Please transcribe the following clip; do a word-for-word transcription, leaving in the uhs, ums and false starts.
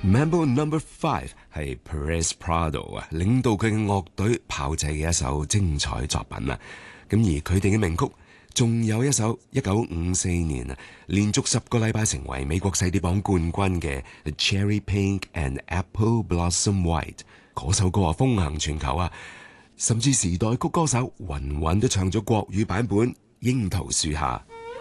Mambo Number Five 係 Perez Prado 啊，領導佢嘅樂隊炮製嘅一首精彩作品啊。咁而佢哋嘅名曲仲有一首一九五四年啊，連續十個禮拜成為美國細碟榜冠軍嘅 Cherry Pink and Apple Blossom White， 嗰首歌啊風行全球啊，甚至時代曲歌手雲雲都唱咗國語版本《櫻桃樹下》。